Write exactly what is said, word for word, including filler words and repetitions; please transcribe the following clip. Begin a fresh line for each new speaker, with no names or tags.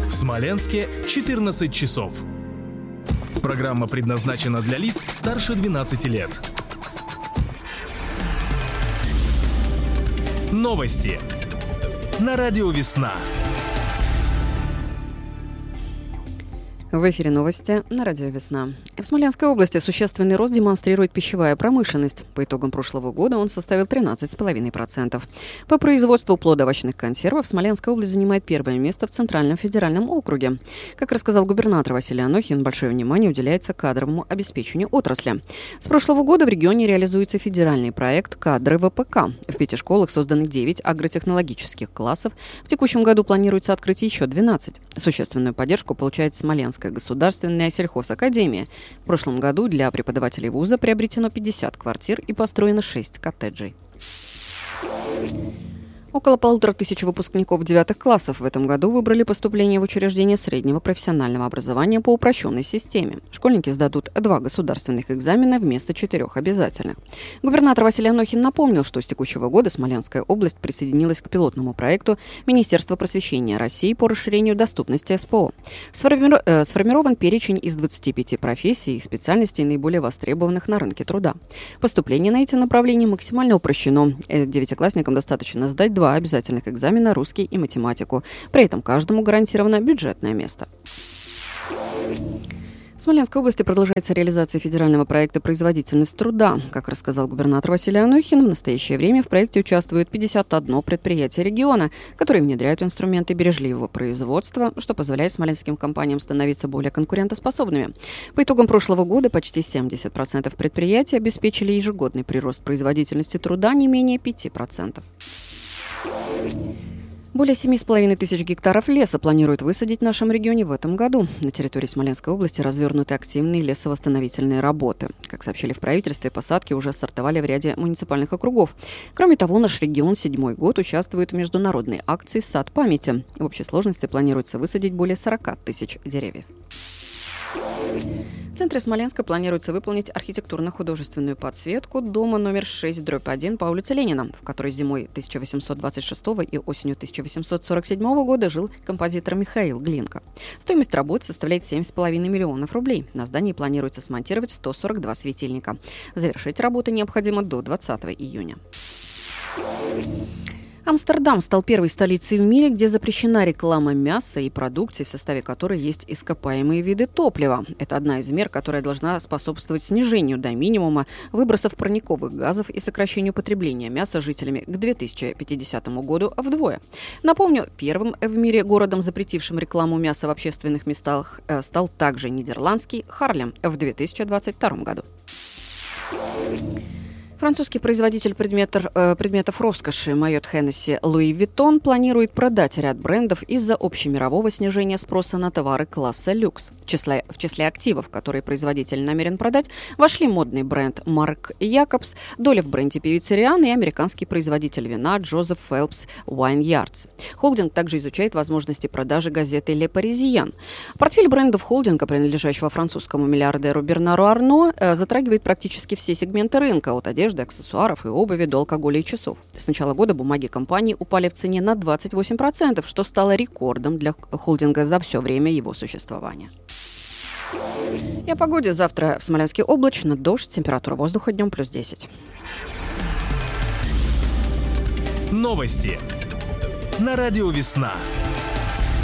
В Смоленске четырнадцать часов. Программа предназначена для лиц старше двенадцати лет. Новости на радио «Весна».
В эфире новости на радио «Весна». В Смоленской области существенный рост демонстрирует пищевая промышленность. По итогам прошлого года он составил тринадцать целых пять десятых процента. По производству плодоовощных консервов Смоленская область занимает первое место в Центральном федеральном округе. Как рассказал губернатор Василий Анохин, большое внимание уделяется кадровому обеспечению отрасли. С прошлого года в регионе реализуется федеральный проект «Кадры ВПК». В пяти школах созданы девять агротехнологических классов. В текущем году планируется открыть еще двенадцать. Существенную поддержку получает Смоленская государственная сельхозакадемия. В прошлом году для преподавателей вуза приобретено пятьдесят квартир и построено шесть коттеджей. Около полутора тысяч выпускников девятых классов в этом году выбрали поступление в учреждение среднего профессионального образования по упрощенной системе. Школьники сдадут два государственных экзамена вместо четырех обязательных. Губернатор Василий Анохин напомнил, что с текущего года Смоленская область присоединилась к пилотному проекту Министерства просвещения России по расширению доступности СПО. Сформиру... э, сформирован перечень из двадцати пяти профессий и специальностей, наиболее востребованных на рынке труда. Поступление на эти направления максимально упрощено. Девятиклассникам достаточно сдать два обязательных экзамена русский и математику. При этом каждому гарантировано бюджетное место. В Смоленской области продолжается реализация федерального проекта «Производительность труда». Как рассказал губернатор Василий Анохин, в настоящее время в проекте участвует пятьдесят одно предприятие региона, которые внедряют инструменты бережливого производства, что позволяет смоленским компаниям становиться более конкурентоспособными. По итогам прошлого года почти семьдесят процентов предприятий обеспечили ежегодный прирост производительности труда не менее пяти процентов. Более семи с половиной тысяч гектаров леса планируют высадить в нашем регионе в этом году. На территории Смоленской области развернуты активные лесовосстановительные работы. Как сообщили в правительстве, посадки уже стартовали в ряде муниципальных округов. Кроме того, наш регион седьмой год участвует в международной акции «Сад памяти». В общей сложности планируется высадить более сорока тысяч деревьев. В центре Смоленска планируется выполнить архитектурно-художественную подсветку дома номер шесть дробь один по улице Ленина, в которой зимой тысяча восемьсот двадцать шестого и осенью тысяча восемьсот сорок седьмого года жил композитор Михаил Глинка. Стоимость работ составляет семь с половиной миллионов рублей. На здании планируется смонтировать сто сорок два светильника. Завершить работы необходимо до двадцатого июня. Амстердам стал первой столицей в мире, где запрещена реклама мяса и продукции, в составе которой есть ископаемые виды топлива. Это одна из мер, которая должна способствовать снижению до минимума выбросов парниковых газов и сокращению потребления мяса жителями к две тысячи пятидесятому году вдвое. Напомню, первым в мире городом, запретившим рекламу мяса в общественных местах, стал также нидерландский Харлем в две тысячи двадцать втором году. Французский производитель предметов, э, предметов роскоши Моët Hennessy Louis Vuitton планирует продать ряд брендов из-за общемирового снижения спроса на товары класса люкс. В числе, в числе активов, которые производитель намерен продать, вошли модный бренд Marc Jacobs, доля в бренде певицы Рианы и американский производитель вина Joseph Phelps Wine Yards. Холдинг также изучает возможности продажи газеты Le Parisien. Портфель брендов холдинга, принадлежащего французскому миллиардеру Бернару Арно, э, затрагивает практически все сегменты рынка, от одежды, аксессуаров и обуви до алкоголя и часов. С начала года бумаги компании упали в цене на двадцать восемь процентов, что стало рекордом для холдинга за все время его существования. И о погоде. Завтра в Смоленске облачно, дождь, температура воздуха днем плюс десять.
Новости на радио «Весна».